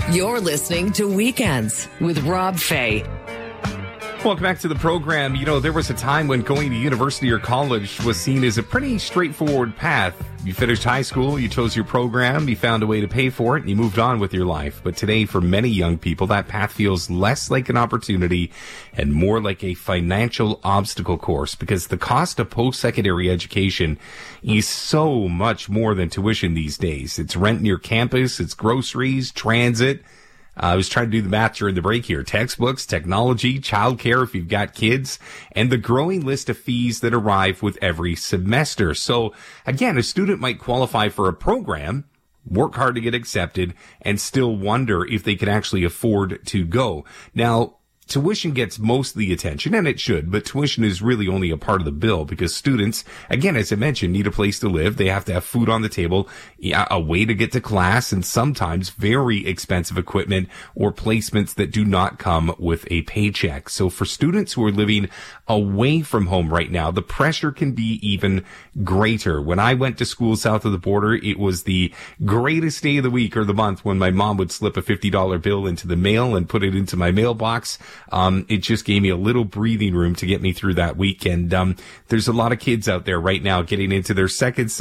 You're listening to Weekends with Rob Fay. Welcome back to the program. You know, there was a time when going to university or college was seen as a pretty straightforward path. You finished high school, you chose your program, you found a way to pay for it, and you moved on with your life. But today, for many young people, that path feels less like an opportunity and more like a financial obstacle course, because the cost of post-secondary education is so much more than tuition these days. It's rent near campus, it's groceries, transit. I was trying to do the math during the break here. Textbooks, technology, childcare if you've got kids, and the growing list of fees that arrive with every semester. So, again, a student might qualify for a program, work hard to get accepted, and still wonder if they can actually afford to go. Now, tuition gets most of the attention, and it should, but tuition is really only a part of the bill because students, again, as I mentioned, need a place to live. They have to have food on the table, a way to get to class, and sometimes very expensive equipment or placements that do not come with a paycheck. So for students who are living away from home right now, the pressure can be even greater. When I went to school south of the border, it was the greatest day of the week or the month when my mom would slip a $50 bill into the mail and put it into my mailbox. It just gave me a little breathing room to get me through that week. And there's a lot of kids out there right now getting into their second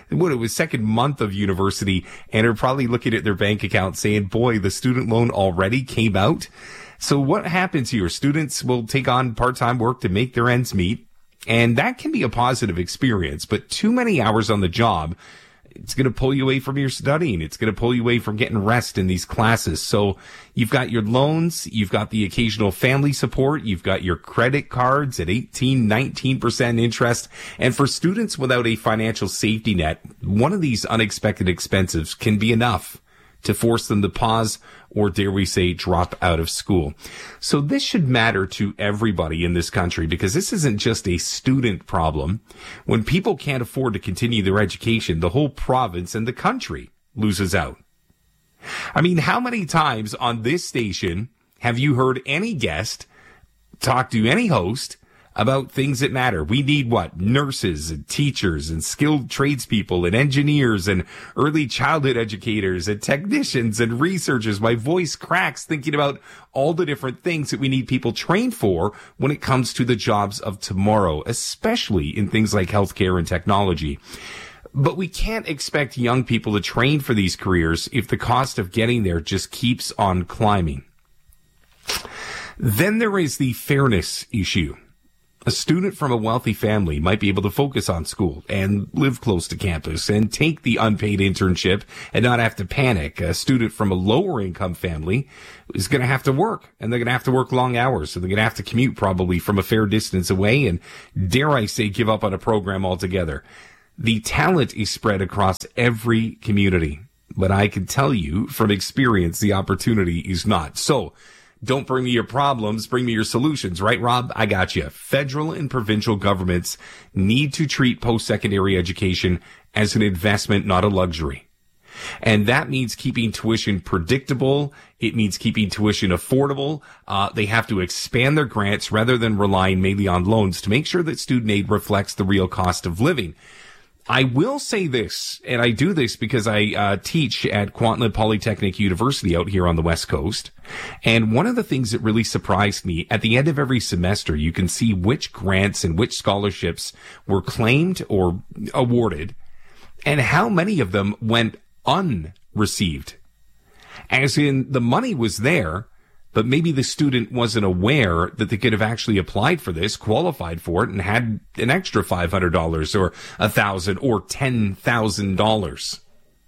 month of university, and are probably looking at their bank account saying, boy, the student loan already came out. So what happens here? Students will take on part-time work to make their ends meet, and that can be a positive experience. But too many hours on the job, it's going to pull you away from your studying. It's going to pull you away from getting rest in these classes. So you've got your loans, you've got the occasional family support, you've got your credit cards at 18, 19% interest. And for students without a financial safety net, one of these unexpected expenses can be enough to force them to pause or, dare we say, drop out of school. So this should matter to everybody in this country, because this isn't just a student problem. When people can't afford to continue their education, the whole province and the country loses out. I mean, how many times on this station have you heard any guest talk to any host about things that matter? We need what? Nurses and teachers and skilled tradespeople and engineers and early childhood educators and technicians and researchers. My voice cracks thinking about all the different things that we need people trained for when it comes to the jobs of tomorrow, especially in things like healthcare and technology. But we can't expect young people to train for these careers if the cost of getting there just keeps on climbing. Then there is the fairness issue. A student from a wealthy family might be able to focus on school and live close to campus and take the unpaid internship and not have to panic. A student from a lower income family is going to have to work, and they're going to have to work long hours. So they're going to have to commute probably from a fair distance away and, dare I say, give up on a program altogether. The talent is spread across every community, but I can tell you from experience, the opportunity is not. So, don't bring me your problems, bring me your solutions, right, Rob? I got you. Federal and provincial governments need to treat post-secondary education as an investment, not a luxury. And that means keeping tuition predictable. It means keeping tuition affordable. They have to expand their grants rather than relying mainly on loans to make sure that student aid reflects the real cost of living. I will say this, and I do this because I teach at Kwantlen Polytechnic University out here on the West Coast. And one of the things that really surprised me, at the end of every semester, you can see which grants and which scholarships were claimed or awarded, and how many of them went unreceived. As in, the money was there, but maybe the student wasn't aware that they could have actually applied for this, qualified for it, and had an extra $500 or $1,000 or $10,000.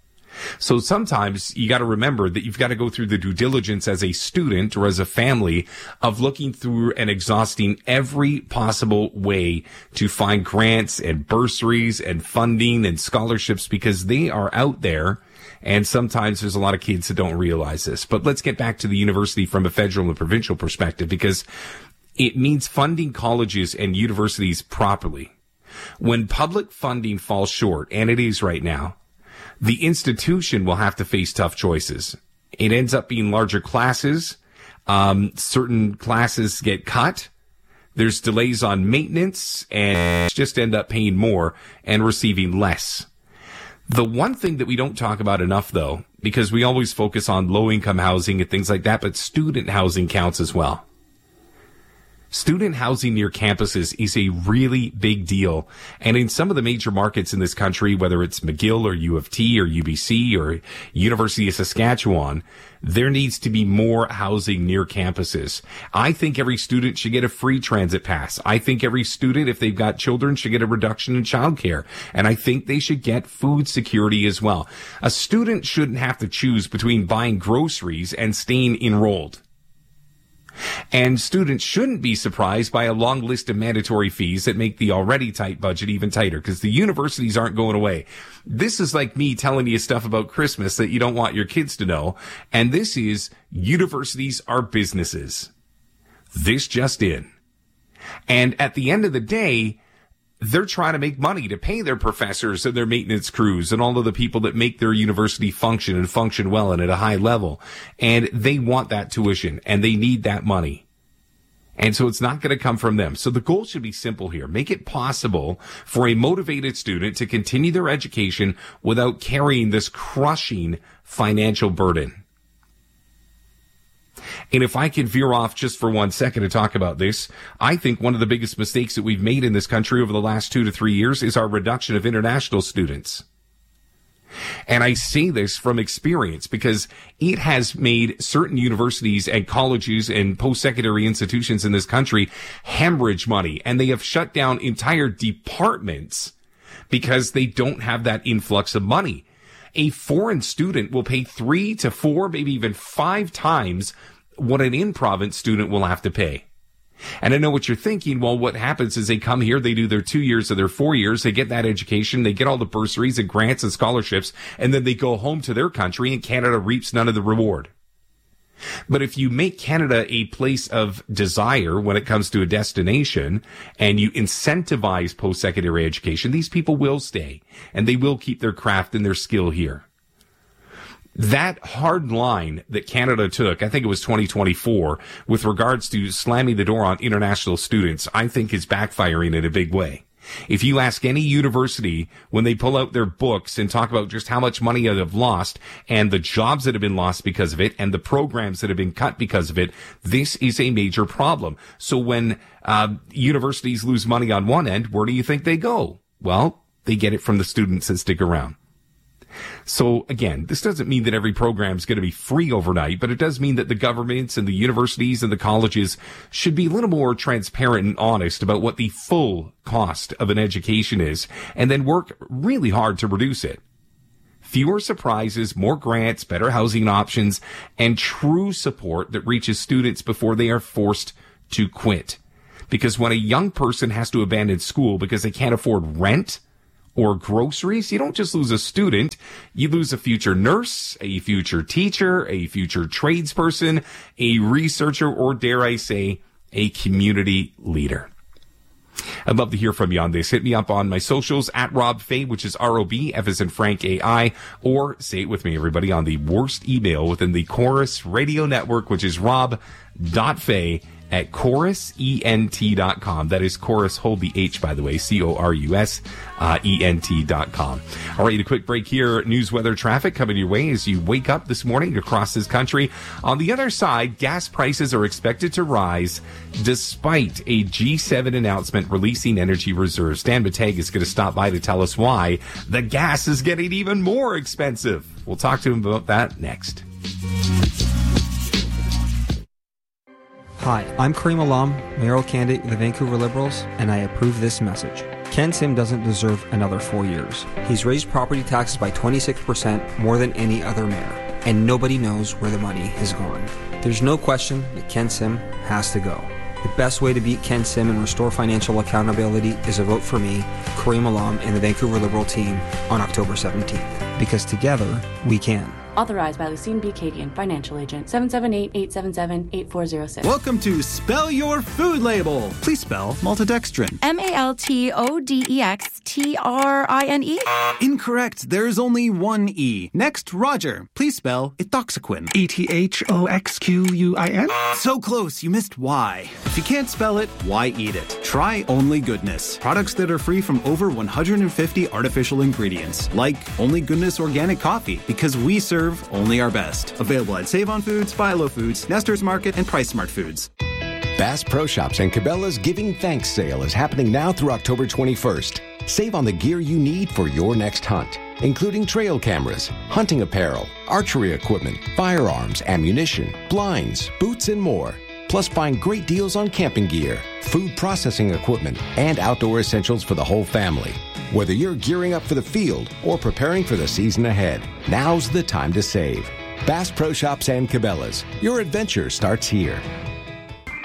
So sometimes you got to remember that you've got to go through the due diligence as a student or as a family of looking through and exhausting every possible way to find grants and bursaries and funding and scholarships, because they are out there. And sometimes there's a lot of kids that don't realize this. But let's get back to the university from a federal and provincial perspective, because it means funding colleges and universities properly. When public funding falls short, and it is right now, the institution will have to face tough choices. It ends up being larger classes. Certain classes get cut. There's delays on maintenance, and just end up paying more and receiving less. The one thing that we don't talk about enough, though, because we always focus on low-income housing and things like that, but student housing counts as well. Student housing near campuses is a really big deal. And in some of the major markets in this country, whether it's McGill or U of T or UBC or University of Saskatchewan, there needs to be more housing near campuses. I think every student should get a free transit pass. I think every student, if they've got children, should get a reduction in childcare. And I think they should get food security as well. A student shouldn't have to choose between buying groceries and staying enrolled. And students shouldn't be surprised by a long list of mandatory fees that make the already tight budget even tighter, because the universities aren't going away. This is like me telling you stuff about Christmas that you don't want your kids to know. And this is universities are businesses. This just in. And at the end of the day, they're trying to make money to pay their professors and their maintenance crews and all of the people that make their university function and function well and at a high level. And they want that tuition and they need that money. And so it's not going to come from them. So the goal should be simple here. Make it possible for a motivated student to continue their education without carrying this crushing financial burden. And if I can veer off just for 1 second to talk about this, I think one of the biggest mistakes that we've made in this country over the last 2 to 3 years is our reduction of international students. And I say this from experience because it has made certain universities and colleges and post-secondary institutions in this country hemorrhage money, and they have shut down entire departments because they don't have that influx of money. A foreign student will pay 3 to 4, maybe even 5 times what an in-province student will have to pay. And I know what you're thinking. Well, what happens is they come here, they do their 2 years or their 4 years, they get that education, they get all the bursaries and grants and scholarships, and then they go home to their country and Canada reaps none of the reward. But if you make Canada a place of desire when it comes to a destination and you incentivize post-secondary education, these people will stay and they will keep their craft and their skill here. That hard line that Canada took, I think it was 2024, with regards to slamming the door on international students, I think is backfiring in a big way. If you ask any university when they pull out their books and talk about just how much money they've lost and the jobs that have been lost because of it and the programs that have been cut because of it, this is a major problem. So when universities lose money on one end, where do you think they go? Well, they get it from the students that stick around. So again, this doesn't mean that every program is going to be free overnight, but it does mean that the governments and the universities and the colleges should be a little more transparent and honest about what the full cost of an education is, and then work really hard to reduce it. Fewer surprises, more grants, better housing options, and true support that reaches students before they are forced to quit. Because when a young person has to abandon school because they can't afford rent or groceries, you don't just lose a student, you lose a future nurse, a future teacher, a future tradesperson, a researcher, or dare I say, a community leader. I'd love to hear from you on this. Hit me up on my socials at Rob Fay, which is R-O-B, F as in Frank, A-I, or say it with me, everybody, on the worst email within the Chorus Radio Network, which is rob.fay at chorusent.com. That is Chorus, hold the H, by the way, CORUSENT.com. All right, a quick break here. News, weather, traffic coming your way as you wake up this morning across this country. On the other side, gas prices are expected to rise despite a G7 announcement releasing energy reserves. Dan Mateg is going to stop by to tell us why the gas is getting even more expensive. We'll talk to him about that next. Hi, I'm Kareem Alam, mayoral candidate of the Vancouver Liberals, and I approve this message. Ken Sim doesn't deserve another 4 years. He's raised property taxes by 26% more than any other mayor, and nobody knows where the money has gone. There's no question that Ken Sim has to go. The best way to beat Ken Sim and restore financial accountability is a vote for me, Kareem Alam, and the Vancouver Liberal team on October 17th. Because together, we can. Authorized by Lucine B. Kagan, Financial Agent, 778-877-8406. Welcome to Spell Your Food Label. Please spell maltodextrin. MALTODEXTRINE? Incorrect. There is only one E. Next, Roger. Please spell ethoxyquin. ETHOXQUIN? So close, you missed Y. If you can't spell it, why eat it? Try Only Goodness. Products that are free from over 150 artificial ingredients, like Only Goodness Organic Coffee, because we serve only our best. Available at Save On Foods, Philo Foods, Nestor's Market, and Price Smart Foods. Bass Pro Shops and Cabela's Giving Thanks sale is happening now through October 21st. Save on the gear you need for your next hunt, including trail cameras, hunting apparel, archery equipment, firearms, ammunition, blinds, boots, and more. Plus, find great deals on camping gear, food processing equipment, and outdoor essentials for the whole family. Whether you're gearing up for the field or preparing for the season ahead, now's the time to save. Bass Pro Shops and Cabela's. Your adventure starts here.